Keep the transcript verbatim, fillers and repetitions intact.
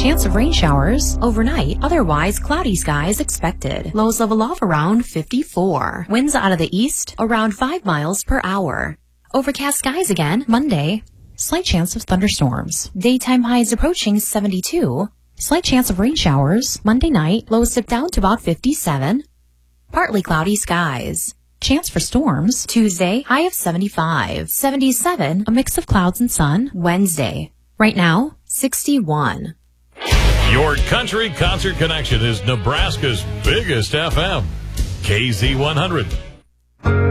Chance of rain showers overnight, otherwise cloudy skies expected. Lows level off around fifty-four. Winds out of the east around five miles per hour. Overcast skies again Monday. Slight chance of thunderstorms. Daytime highs approaching seventy-two. Slight chance of rain showers Monday night. Lows dip down to about fifty-seven. Partly cloudy skies. Chance for storms Tuesday, high of seventy-five. seventy-seven, a mix of clouds and sun Wednesday. Right now, sixty-one. Your country concert connection is Nebraska's biggest F M. K Z one hundred.